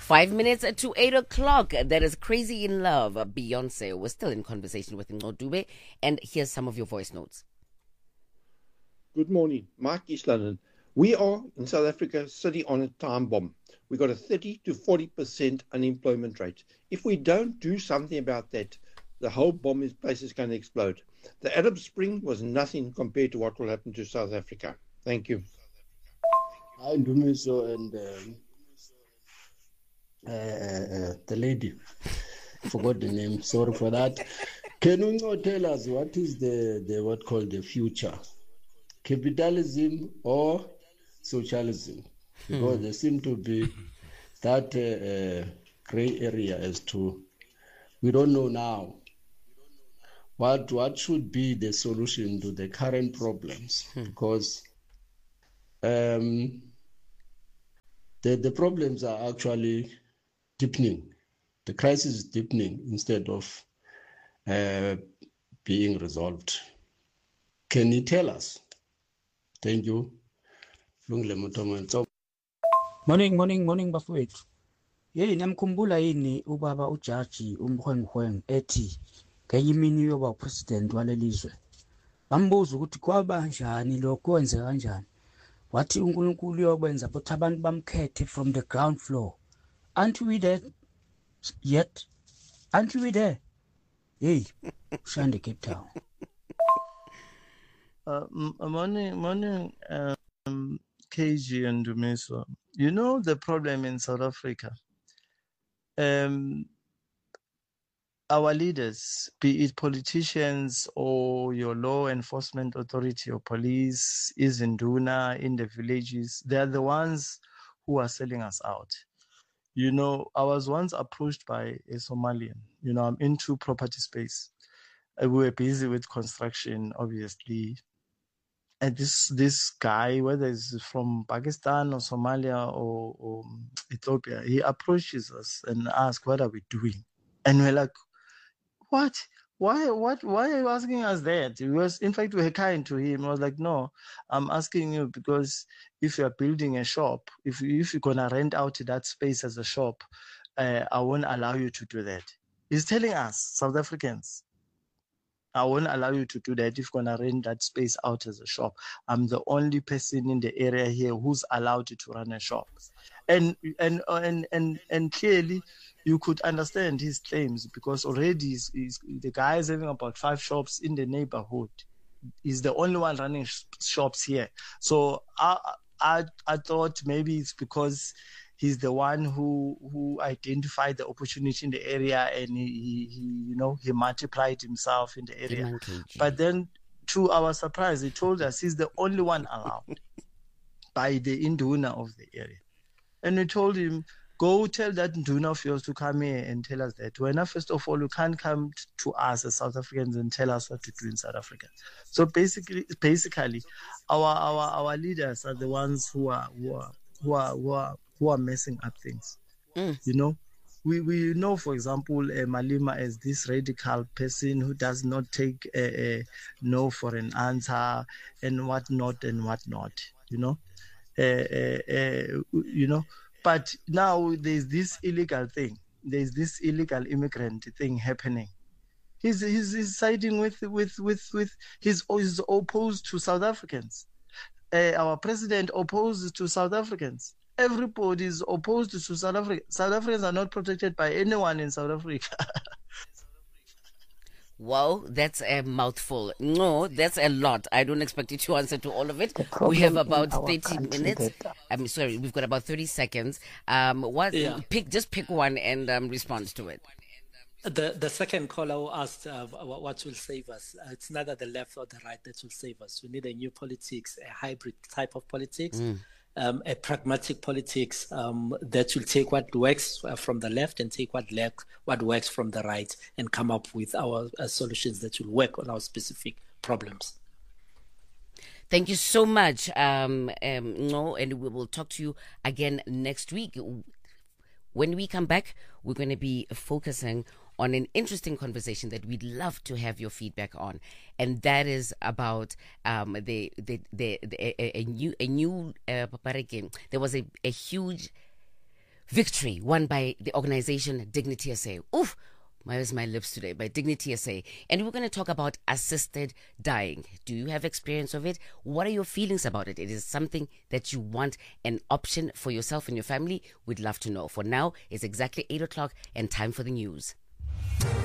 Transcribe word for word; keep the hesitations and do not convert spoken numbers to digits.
Five minutes to eight o'clock. That is Crazy in Love. Beyonce. We're still in conversation with Nqodube, and here's some of your voice notes. Good morning, Mike East London. We are in South Africa sitting on a time bomb. We got a thirty to forty percent unemployment rate. If we don't do something about that, the whole bomb place is going to explode. The Arab Spring was nothing compared to what will happen to South Africa. Thank you. Hi, Ndumiso and um, uh, uh, the lady. I forgot the name. Sorry for that. Can you now tell us what is the, the what called the future? Capitalism or socialism? Because hmm. there seem to be that uh, uh, gray area as to, we don't know now. What what should be the solution to the current problems? Hmm. Because um, the the problems are actually deepening. The crisis is deepening instead of uh, being resolved. Can you tell us? Thank you. Morning, morning, morning, bafowethu. Yey namkhumbula yini ubaba ujaji umhwenghweng ethi ngenye imini uyoba upresident walelizwe. Bambuza ukuthi kwaba njani lokho kwenze kanjani. Wathi uNkulunkulu uyokwenza but abantu bamkhethe from the ground floor. Aren't we there yet? Aren't we there? Hey, Shande Cape Town. Uh, morning, morning, um, K G and Dumiso. You know the problem in South Africa. Um, our leaders, be it politicians or your law enforcement authority or police, is in Duna, in the villages, they are the ones who are selling us out. You know, I was once approached by a Somalian. You know, I'm into property space. We were busy with construction, obviously. And this this guy, whether it's from Pakistan or Somalia or, or Ethiopia, he approaches us and asks, "What are we doing?" And we're like, "What? Why? What? Why are you asking us that?" We was, in fact, we were kind to him. I was like, "No, I'm asking you because if you are building a shop, if you, if you're gonna rent out that space as a shop, uh, I won't allow you to do that." He's telling us, South Africans, I won't allow you to do that if you're going to rent that space out as a shop. I'm the only person in the area here who's allowed to run a shop. And and and and, and clearly, you could understand his claims because already he's, he's, the guy is having about five shops in the neighborhood. He's the only one running sh- shops here. So I, I, I thought maybe it's because he's the one who who identified the opportunity in the area and he, he you know, he multiplied himself in the area. But then, to our surprise, he told us he's the only one allowed by the Induna of the area. And we told him, go tell that Induna of yours to come here and tell us that. When first of all, you can't come to us as South Africans and tell us what to do in South Africa. So basically, basically, our our our leaders are the ones who are who are who are who are who are messing up things. Mm. You know, we, we know, for example, uh, Malema as this radical person who does not take a, a no for an answer and whatnot and whatnot, you know, uh, uh, uh, you know, but now there's this illegal thing. There's this illegal immigrant thing happening. He's, he's, he's siding with, with, with, with, he's, he's opposed to South Africans. Uh, our president opposed to South Africans. Everybody is opposed to South Africa. South Africans are not protected by anyone in South Africa. Wow, that's a mouthful. No, that's a lot. I don't expect you to answer to all of it. We have about thirty minutes. I'm sorry, we've got about thirty seconds. Um, what? Yeah. Pick just pick one and um, respond to it. The the second caller asked uh, what will save us. Uh, it's neither the left or the right that will save us. We need a new politics, a hybrid type of politics. Mm. Um, a pragmatic politics um, that will take what works from the left and take what le- what works from the right and come up with our uh, solutions that will work on our specific problems. Thank you so much. Um, um, no, and we will talk to you again next week. When we come back, we're going to be focusing on an interesting conversation that we'd love to have your feedback on, and that is about um, the, the, the, the a, a new a new uh, there was a, a huge victory won by the organization Dignity S A. Oof, where's my lips today? By Dignity S A. And we're going to talk about assisted dying. Do you have experience of it? What are your feelings about it? It is something that you want an option for yourself and your family. We'd love to know. For now, it's exactly eight o'clock and time for the news.